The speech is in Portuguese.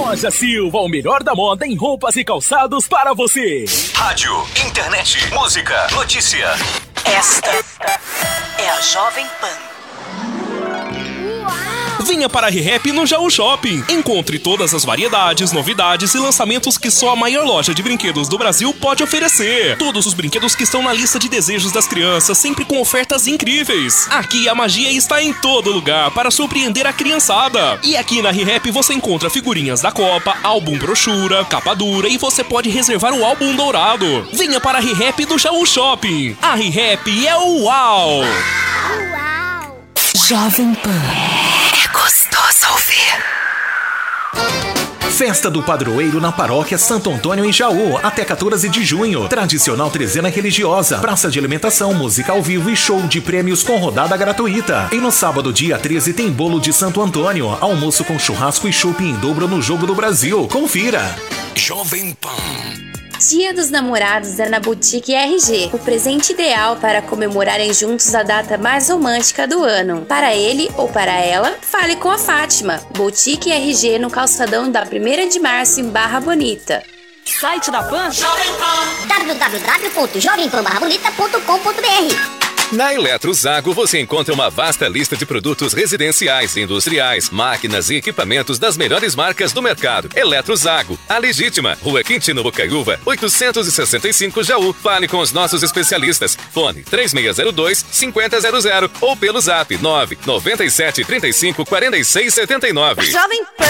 Loja Silva, o melhor da moda em roupas e calçados para você. Rádio, internet, música, notícia. Esta é a Jovem Pan. Venha para a ReHap no Jaú Shopping. Encontre todas as variedades, novidades e lançamentos que só a maior loja de brinquedos do Brasil pode oferecer. Todos os brinquedos que estão na lista de desejos das crianças, sempre com ofertas incríveis. Aqui a magia está em todo lugar para surpreender a criançada. E aqui na ReHap você encontra figurinhas da Copa, álbum brochura, capa dura e você pode reservar o álbum dourado. Venha para a ReHap do Jaú Shopping. A ReHap é o UAU! Jovem Pan. Gostoso ouvir. Festa do Padroeiro na Paróquia Santo Antônio em Jaú, até 14 de junho. Tradicional trezena religiosa, praça de alimentação, música ao vivo e show de prêmios com rodada gratuita. E no sábado, dia 13, tem bolo de Santo Antônio, almoço com churrasco e chopp em dobro no Jogo do Brasil. Confira! Jovem Pan. Dia dos Namorados é na Boutique RG, o presente ideal para comemorarem juntos a data mais romântica do ano. Para ele ou para ela, fale com a Fátima. Boutique RG no calçadão da 1ª de março em Barra Bonita. Site da Pan? www.jovempanbarrabonita.com.br. Na Eletrozago você encontra uma vasta lista de produtos residenciais, industriais, máquinas e equipamentos das melhores marcas do mercado. Eletrozago, a legítima, Rua Quintino Bocaiúva, 865 Jaú. Fale com os nossos especialistas. Fone 3602-5000 ou pelo zap 997354679. Jovem Pan.